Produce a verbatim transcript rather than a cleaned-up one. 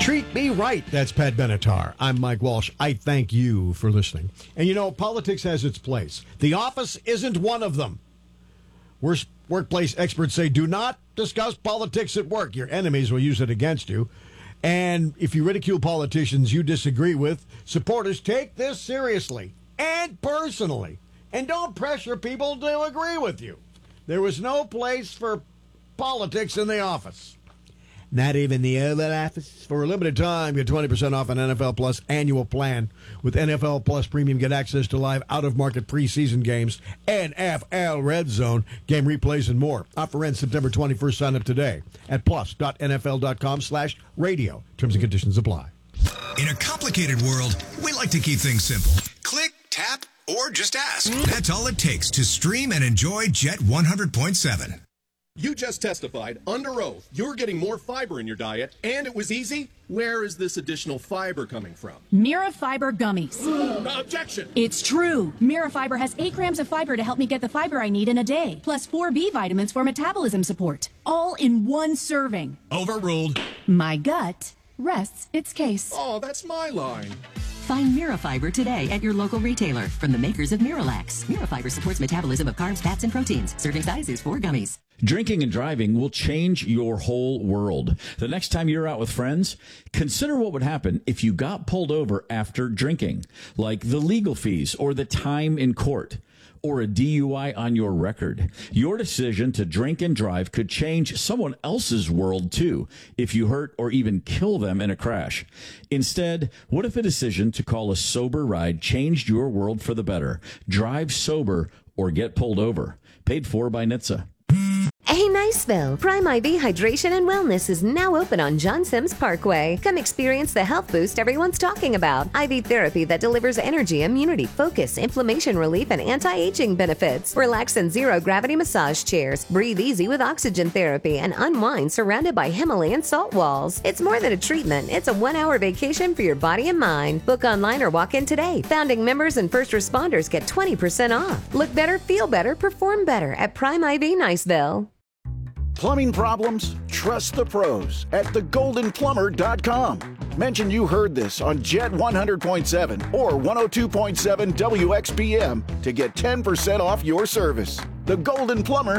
Treat me right. That's Pat Benatar. I'm Mike Walsh. I thank you for listening. And you know, politics has its place. The office isn't one of them. Worst workplace experts say do not discuss politics at work. Your enemies will use it against you. And if you ridicule politicians you disagree with, supporters, take this seriously and personally. And don't pressure people to agree with you. There was no place for politics in the office. Not even the Oval Office. For a limited time, get twenty percent off an N F L Plus annual plan. With N F L Plus Premium, get access to live out-of-market preseason games, N F L Red Zone, game replays, and more. Offer ends September twenty-first. Sign up today at plus.nfl.com slash radio. Terms and conditions apply. In a complicated world, we like to keep things simple. Click, tap, or just ask. That's all it takes to stream and enjoy Jet one hundred point seven. You just testified under oath you're getting more fiber in your diet, and it was easy. Where is this additional fiber coming from? Mira Fiber Gummies. Objection! It's true. Mira Fiber has eight grams of fiber to help me get the fiber I need in a day, plus four B vitamins for metabolism support, all in one serving. Overruled. My gut rests its case. Oh, that's my line. Find Mirafiber today at your local retailer from the makers of Miralax. Mirafiber supports metabolism of carbs, fats, and proteins. Serving size is four gummies. Drinking and driving will change your whole world. The next time you're out with friends, consider what would happen if you got pulled over after drinking, like the legal fees or the time in court, or a D U I on your record. Your decision to drink and drive could change someone else's world, too, if you hurt or even kill them in a crash. Instead, what if a decision to call a sober ride changed your world for the better? Drive sober or get pulled over. Paid for by N H T S A. Hey, Niceville! Prime I V Hydration and Wellness is now open on John Sims Parkway. Come experience the health boost everyone's talking about. I V therapy that delivers energy, immunity, focus, inflammation relief, and anti-aging benefits. Relax in zero-gravity massage chairs. Breathe easy with oxygen therapy and unwind surrounded by Himalayan salt walls. It's more than a treatment. It's a one-hour vacation for your body and mind. Book online or walk in today. Founding members and first responders get twenty percent off. Look better, feel better, perform better at Prime I V Niceville. Plumbing problems? Trust the pros at the golden plumber dot com. Mention you heard this on Jet one hundred point seven or one oh two point seven W X P M to get ten percent off your service. the golden plumber